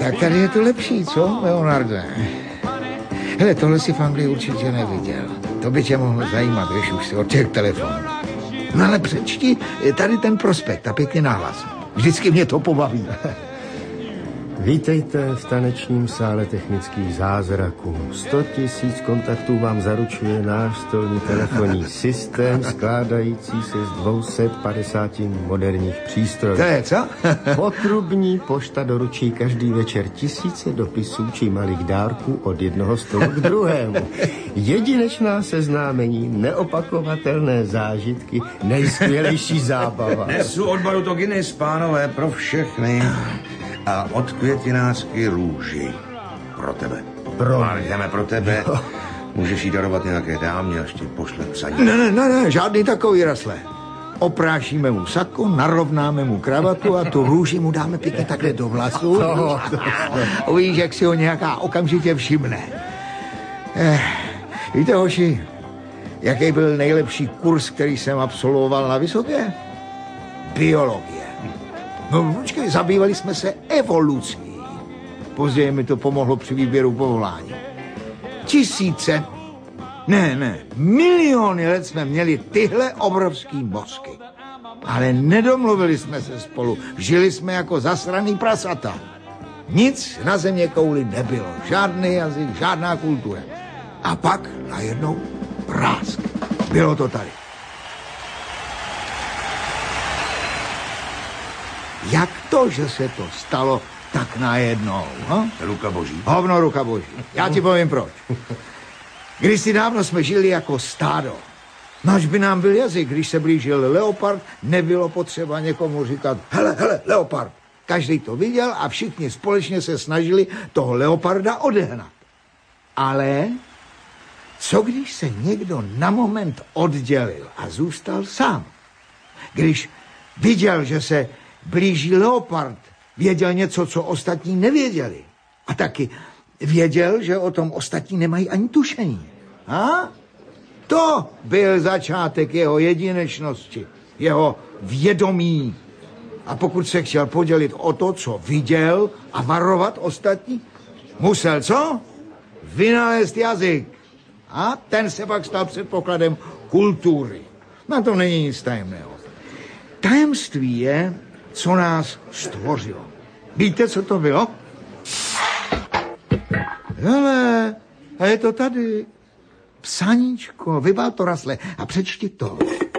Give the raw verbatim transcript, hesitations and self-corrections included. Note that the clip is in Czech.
Tak tady je to lepší, co, Leonarde? Hele, tohle si v Anglii určitě neviděl. To by tě mohlo zajímat, když už si od těch telefonů. No ale přečti tady ten prospekt a pěkně nahlas. Vždycky mě to pobaví. Vítejte v tanečním sále technických zázraků. sto tisíc kontaktů vám zaručuje náš stolní telefonní systém, skládající se z dvě stě padesát moderních přístrojů. To je co? Potrubní pošta doručí každý večer tisíce dopisů či malých dárků od jednoho stolu k druhému. Jedinečná seznámení, neopakovatelné zážitky, nejskvělejší zábava. Nesu od baru to Guinness, pánové, pro všechny. A od květinářky růži. Pro tebe. Pro mě. Jdeme pro tebe. Jo. Můžeš jí darovat nějaké dámě, až ti pošle psaní. Ne, ne, ne, ne, žádný takový rasle. Oprášíme mu sako, narovnáme mu kravatu a tu růži mu dáme pěkně takhle do vlasů. No, Uvidíš, jak si ho nějaká okamžitě všimne. Eh, víte, hoši, jaký byl nejlepší kurz, který jsem absolvoval na Vysoké? Biologie. No počkej, zabývali jsme se evolucí. Později mi to pomohlo při výběru povolání. Tisíce, ne, ne, miliony let jsme měli tyhle obrovský mozky. Ale nedomluvili jsme se spolu, žili jsme jako zasraný prasata. Nic na země kouli nebylo, žádný jazyk, žádná kultura. A pak najednou prásk. Bylo to tady. Jak to, že se to stalo tak najednou? No? Ruka boží. Hovno, ruka boží. Já ti povím proč. Kdysi dávno jsme žili jako stádo. Nač by nám byl jazyk, když se blížil leopard, nebylo potřeba někomu říkat hele, hele, leopard. Každý to viděl a všichni společně se snažili toho leoparda odehnat. Ale co když se někdo na moment oddělil a zůstal sám? Když viděl, že se blíží leopard, věděl něco, co ostatní nevěděli. A taky věděl, že o tom ostatní nemají ani tušení. A? To byl začátek jeho jedinečnosti, jeho vědomí. A pokud se chtěl podělit o to, co viděl a varovat ostatní, musel co? Vynalézt jazyk. A ten se pak stal předpokladem kultury. Na to není nic tajemného. Tajemství je, co nás stvořilo. Víte, co to bylo? Hele, a je to tady. Psaníčko, vybál to rasle a přečti to.